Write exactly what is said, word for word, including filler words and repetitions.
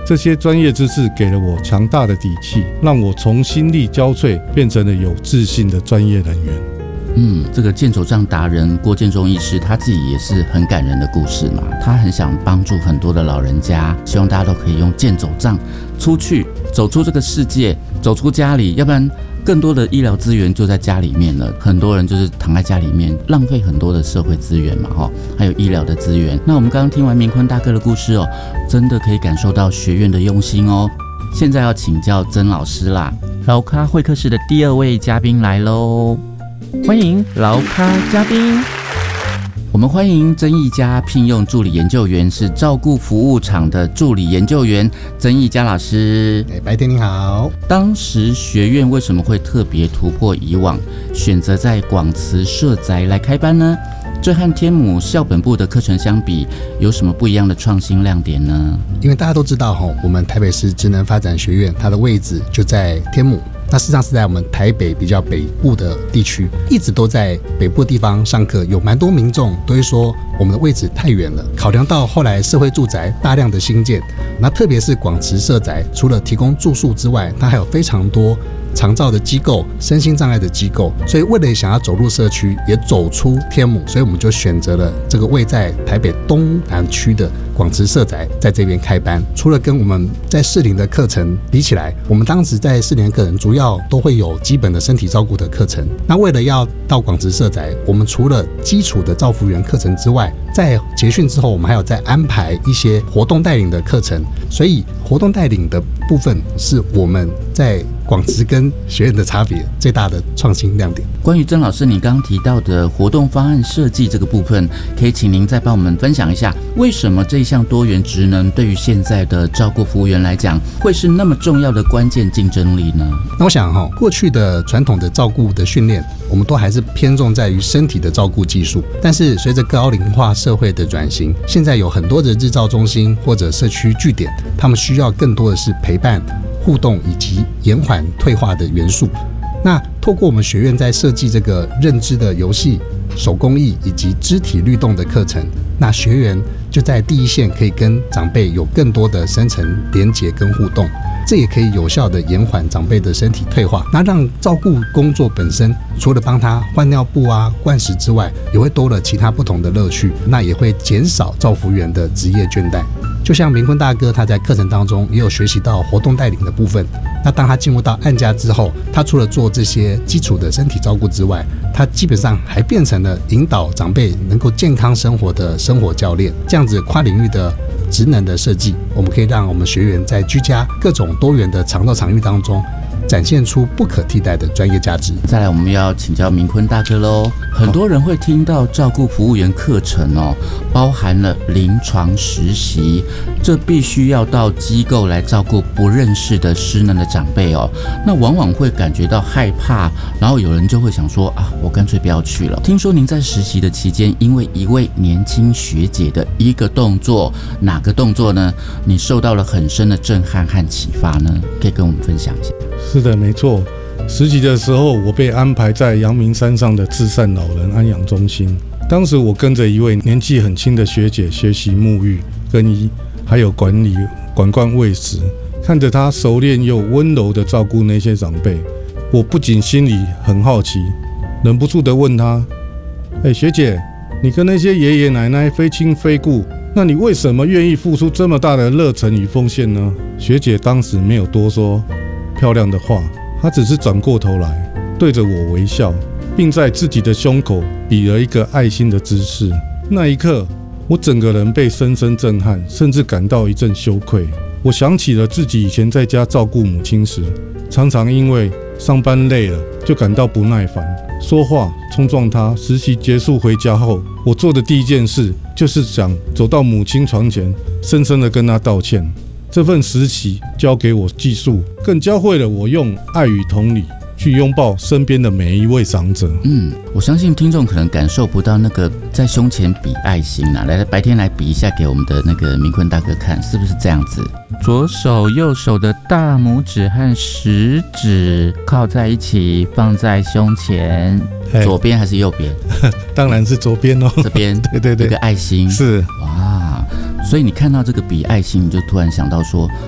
这些专业知识给了我强大的底气，让我从心力交瘁变成了有自信的专业人员。 嗯，这个健走杖达人郭建中医师他自己也是很感人的故事嘛，他很想帮助很多的老人家，希望大家都可以用健走杖出去，走出这个世界，走出家里，要不然更多的医疗资源就在家里面了，很多人就是躺在家里面，浪费很多的社会资源嘛，哈，还有医疗的资源。那我们刚刚听完明坤大哥的故事哦，真的可以感受到学院的用心哦。现在要请教曾老师啦，老咖会客室的第二位嘉宾来喽。欢迎老咖嘉宾，我们欢迎曾毅嘉聘用助理研究员，是照顾服务厂的助理研究员曾毅嘉老师。 哎，白天你好。 当时学院为什么会特别突破以往，选择在广慈社宅来开班呢？这和天母校本部的课程相比，有什么不一样的创新亮点呢？ 因为大家都知道，我们台北市职能发展学院，它的位置就在天母。那事实上是在我们台北比较北部的地区，一直都在北部地方上课，有蛮多民众都会说我们的位置太远了。考量到后来社会住宅大量的兴建，那特别是广慈社宅，除了提供住宿之外，它还有非常多长照的机构、身心障碍的机构，所以为了想要走入社区，也走出天母，所以我们就选择了这个位在台北东南区的广慈社宅，在这边开班。除了跟我们在士林的课程比起来，我们当时在士林的课程主要都会有基本的身体照顾的课程。那为了要到广慈社宅，我们除了基础的照服员课程之外，在结训之后，我们还有在安排一些活动带领的课程。所以活动带领的部分是我们在广慈跟学院的差别最大的创新亮点。 关于曾老师你刚刚提到的活动方案设计这个部分，可以请您再帮我们分享一下，为什么这一项多元职能对于现在的照顾服务员来讲会是那么重要的关键竞争力呢？ 那我想哈，过去的传统的照顾的训练，我们都还是偏重在于身体的照顾技术，但是随着高龄化社会的转型，现在有很多的日照中心或者社区据点，他们需要更多的是陪伴、互动以及延缓退化的元素。那透过我们学院在设计这个认知的游戏、手工艺以及肢体律动的课程，那学员就在第一线可以跟长辈有更多的深层连结跟互动，这也可以有效的延缓长辈的身体退化，那让照顾工作本身除了帮他换尿布啊、灌食之外，也会多了其他不同的乐趣，那也会减少照服员的职业倦怠。就像明坤大哥他在课程当中也有学习到活动带领的部分，那当他进入到案家之后，他除了做这些基础的身体照顾之外，他基本上还变成了引导长辈能够健康生活的生活教练。这样子跨领域的职能的设计，我们可以让我们学员在居家各种多元的长照场域当中展现出不可替代的专业价值。 再来，我们要请教明坤大哥喽。很多人会听到照顾服务员课程哦，包含了临床实习，这必须要到机构来照顾不认识的失能的长辈哦。那往往会感觉到害怕，然后有人就会想说啊，我干脆不要去了。听说您在实习的期间，因为一位年轻学姐的一个动作，哪个动作呢？你受到了很深的震撼和启发呢？可以跟我们分享一下。 是的，没错。实习的时候，我被安排在阳明山上的至善老人安养中心。当时我跟着一位年纪很轻的学姐学习沐浴、更衣，还有管理、管灌喂食，看着她熟练又温柔地照顾那些长辈，我不仅心里很好奇，忍不住地问她：“哎，学姐，你跟那些爷爷奶奶非亲非故，那你为什么愿意付出这么大的热忱与奉献呢？”学姐当时没有多说漂亮的话，她只是转过头来对着我微笑，并在自己的胸口比了一个爱心的姿势。那一刻，我整个人被深深震撼，甚至感到一阵羞愧。我想起了自己以前在家照顾母亲时，常常因为上班累了就感到不耐烦，说话冲撞她。实习结束回家后，我做的第一件事就是想走到母亲床前，深深地跟她道歉。这份实习教给我技术，更教会了我用爱与同理去拥抱身边的每一位长者。 嗯，我相信听众可能感受不到那个在胸前比爱心啊，来白天来比一下给我们的那个明坤大哥看，是不是这样子？左手右手的大拇指和食指靠在一起，放在胸前，左边还是右边？ 当然是左边哦。 这边， 对对对， 这个爱心是哇。所以你看到这个比爱心，你就突然想到说，